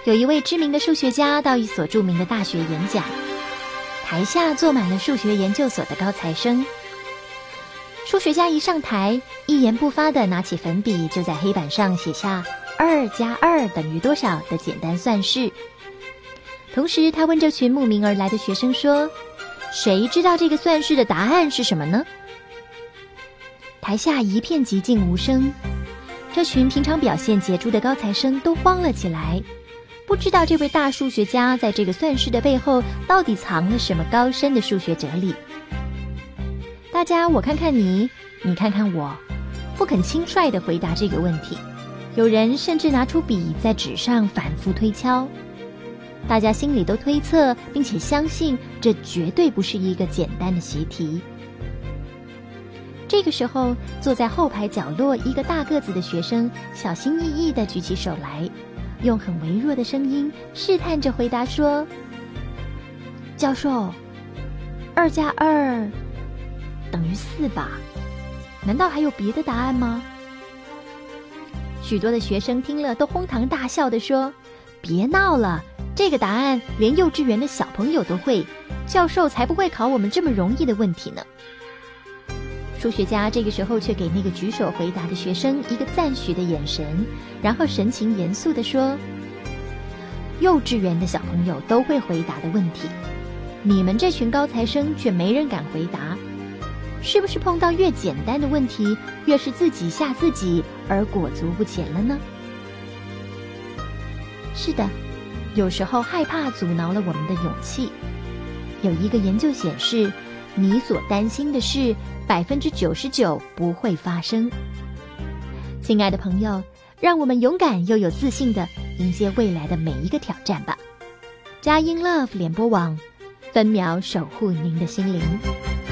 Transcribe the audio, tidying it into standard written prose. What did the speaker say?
有一位知名的数学家到一所著名的大学演讲，台下坐满了数学研究所的高材生。数学家一上台，一言不发地拿起粉笔，就在黑板上写下2加2等于多少的简单算式。同时他问这群慕名而来的学生说，谁知道这个算式的答案是什么呢？台下一片寂静无声，这群平常表现杰出的高材生都慌了起来，不知道这位大数学家在这个算式的背后到底藏了什么高深的数学哲理。大家我看看你，你看看我，不肯轻率地回答这个问题。有人甚至拿出笔在纸上反复推敲，大家心里都推测并且相信这绝对不是一个简单的习题。这个时候，坐在后排角落一个大个子的学生小心翼翼地举起手来，用很微弱的声音试探着回答说，教授，2加2等于4吧？难道还有别的答案吗？许多的学生听了都哄堂大笑地说，别闹了，这个答案连幼稚园的小朋友都会，教授才不会考我们这么容易的问题呢。数学家这个时候却给那个举手回答的学生一个赞许的眼神，然后神情严肃地说，幼稚园的小朋友都会回答的问题，你们这群高材生却没人敢回答，是不是碰到越简单的问题，越是自己吓自己而裹足不前了呢？是的，有时候害怕阻挠了我们的勇气。有一个研究显示，你所担心的事99%不会发生。亲爱的朋友，让我们勇敢又有自信地迎接未来的每一个挑战吧。佳音 Love 联播网，分秒守护您的心灵。